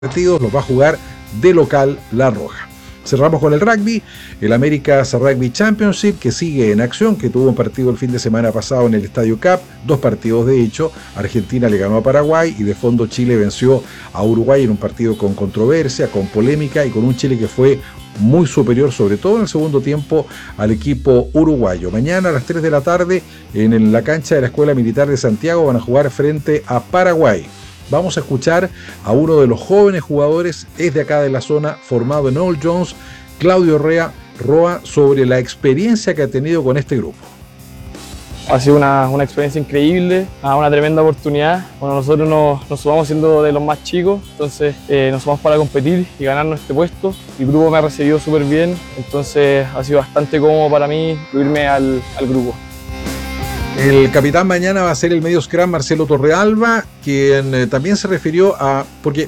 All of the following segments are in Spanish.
partidos los va a jugar de local La Roja. Cerramos con el rugby, el America's Rugby Championship, que sigue en acción, que tuvo un partido el fin de semana pasado en el Estadio Cup, 2 partidos de hecho. Argentina le ganó a Paraguay y de fondo Chile venció a Uruguay en un partido con controversia, con polémica y con un Chile que fue muy superior, sobre todo en el segundo tiempo, al equipo uruguayo. Mañana a las 3 de la tarde en la cancha de la Escuela Militar de Santiago van a jugar frente a Paraguay. Vamos a escuchar a uno de los jóvenes jugadores, es de acá de la zona, formado en Old Jones, Claudio Roa, sobre la experiencia que ha tenido con este grupo. Ha sido una experiencia increíble, una tremenda oportunidad. Bueno, nosotros nos sumamos siendo de los más chicos, entonces nos sumamos para competir y ganarnos este puesto. El grupo me ha recibido súper bien, entonces ha sido bastante cómodo para mí incluirme al grupo. El capitán mañana va a ser el medio scrum Marcelo Torrealba, quien también se refirió a... porque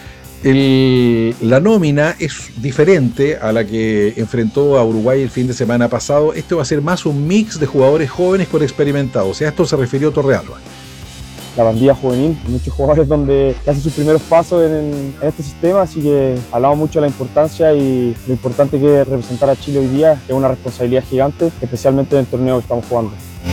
la nómina es diferente a la que enfrentó a Uruguay el fin de semana pasado. Esto va a ser más un mix de jugadores jóvenes con experimentados. O sea, a esto se refirió Torrealba. La bandilla juvenil, muchos jugadores donde hacen sus primeros pasos en este sistema, así que hablamos mucho de la importancia y lo importante que es representar a Chile hoy día, que es una responsabilidad gigante, especialmente en el torneo que estamos jugando.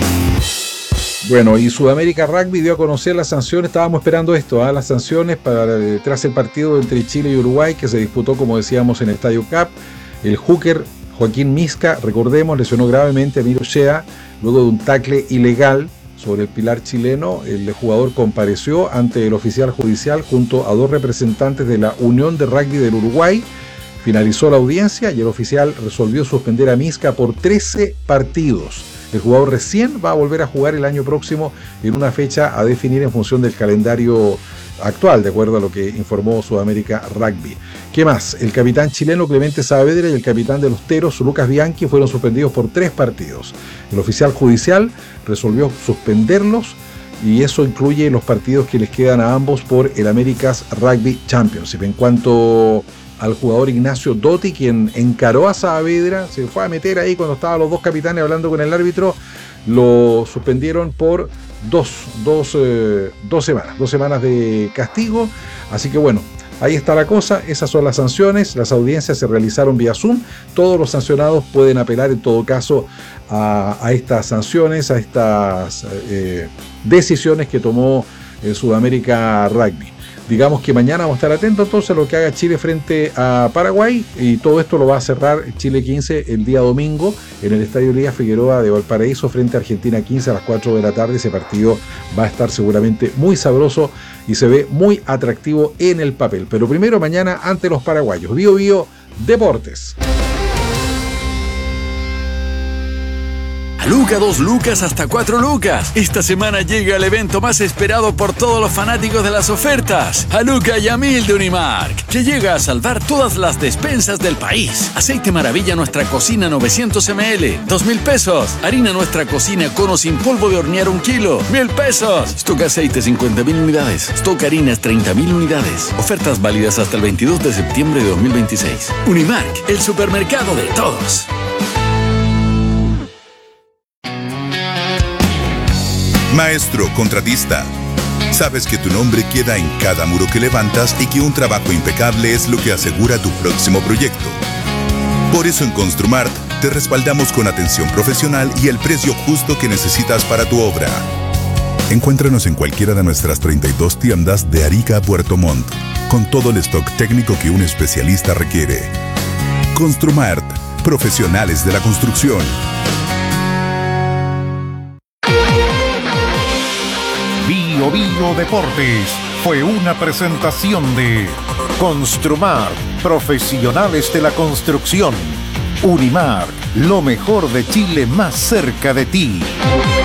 Bueno, y Sudamérica Rugby dio a conocer las sanciones, estábamos esperando esto, las sanciones tras el partido entre Chile y Uruguay, que se disputó, como decíamos, en el Estadio Cup. El hooker Joaquín Misca, recordemos, lesionó gravemente a Miro Shea luego de un tackle ilegal sobre el pilar chileno. El jugador compareció ante el oficial judicial junto a 2 representantes de la Unión de Rugby del Uruguay. Finalizó la audiencia y el oficial resolvió suspender a Misca por 13 partidos. El jugador recién va a volver a jugar el año próximo en una fecha a definir en función del calendario actual, de acuerdo a lo que informó Sudamérica Rugby. ¿Qué más? El capitán chileno Clemente Saavedra y el capitán de los Teros, Lucas Bianchi, fueron suspendidos por 3 partidos. El oficial judicial resolvió suspenderlos y eso incluye los partidos que les quedan a ambos por el America's Rugby Championship. En cuanto al jugador Ignacio Dotti, quien encaró a Saavedra, se fue a meter ahí cuando estaban los 2 capitanes hablando con el árbitro, lo suspendieron por 2 semanas de castigo. Así que bueno, ahí está la cosa, esas son las sanciones. Las audiencias se realizaron vía Zoom. Todos los sancionados pueden apelar en todo caso a estas sanciones, a estas decisiones que tomó Sudamérica Rugby. Digamos que mañana vamos a estar atentos entonces a lo que haga Chile frente a Paraguay, y todo esto lo va a cerrar Chile 15 el día domingo en el Estadio Elías Figueroa de Valparaíso frente a Argentina 15 a las 4 de la tarde. Ese partido va a estar seguramente muy sabroso y se ve muy atractivo en el papel. Pero primero mañana ante los paraguayos. Bio Bio Deportes. Luca, 2 lucas hasta 4 lucas. Esta semana llega el evento más esperado por todos los fanáticos de las ofertas. A Luca y a 1000 de Unimark, que llega a salvar todas las despensas del país. Aceite Maravilla Nuestra Cocina 900 ml, 2,000 pesos. Harina Nuestra Cocina Cono sin polvo de hornear 1 kilo, 1,000 pesos. Stock aceite 50,000 unidades. Stock harinas 30,000 unidades. Ofertas válidas hasta el 22 de septiembre de 2026. Unimark, el supermercado de todos. Maestro contratista, sabes que tu nombre queda en cada muro que levantas y que un trabajo impecable es lo que asegura tu próximo proyecto. Por eso en Construmart te respaldamos con atención profesional y el precio justo que necesitas para tu obra. Encuéntranos en cualquiera de nuestras 32 tiendas de Arica a Puerto Montt, con todo el stock técnico que un especialista requiere. Construmart, profesionales de la construcción. Bio Bio Deportes fue una presentación de Construmart, profesionales de la construcción. Unimark, lo mejor de Chile más cerca de ti.